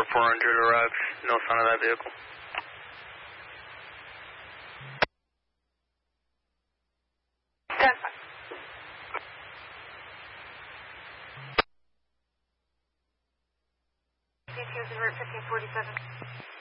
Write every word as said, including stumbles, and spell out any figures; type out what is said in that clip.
four hundred arrived. No sign of that vehicle. fifteen forty-seven.